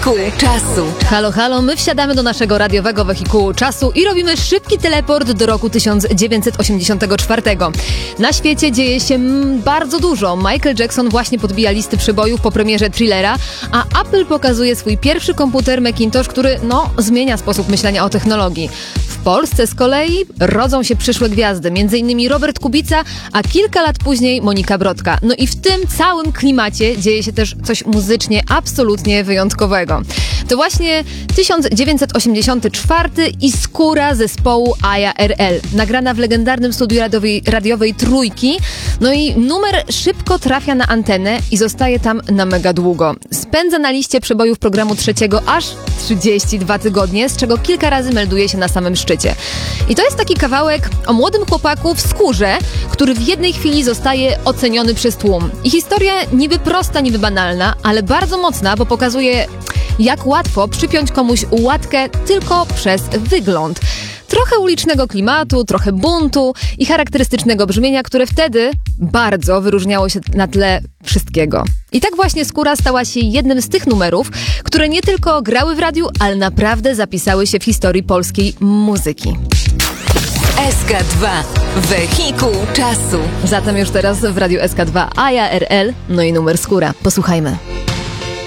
Wehikuł czasu. Halo, halo, my wsiadamy do naszego radiowego wehikułu czasu i robimy szybki teleport do roku 1984. Na świecie dzieje się bardzo dużo. Michael Jackson właśnie podbija listy przebojów po premierze Thrillera, a Apple pokazuje swój pierwszy komputer Macintosh, który, zmienia sposób myślenia o technologii. W Polsce z kolei rodzą się przyszłe gwiazdy, m.in. Robert Kubica, a kilka lat później Monika Brodka. No i w tym całym klimacie dzieje się też coś muzycznie absolutnie wyjątkowego. To właśnie 1984 i Skóra zespołu ARL, nagrana w legendarnym studiu radiowej Trójki. No i numer szybko trafia na antenę i zostaje tam na mega długo. Spędza na liście przebojów programu trzeciego aż 32 tygodnie, z czego kilka razy melduje się na samym szczycie. I to jest taki kawałek o młodym chłopaku w skórze, który w jednej chwili zostaje oceniony przez tłum. I historia niby prosta, niby banalna, ale bardzo mocna, bo pokazuje, jak łatwo przypiąć komuś łatkę tylko przez wygląd. Trochę ulicznego klimatu, trochę buntu i charakterystycznego brzmienia, które wtedy bardzo wyróżniało się na tle wszystkiego. I tak właśnie Skóra stała się jednym z tych numerów, które nie tylko grały w radiu, ale naprawdę zapisały się w historii polskiej muzyki. SK2 Wehikuł czasu. Zatem już teraz w radiu SK2 ARL, no i numer Skóra. Posłuchajmy.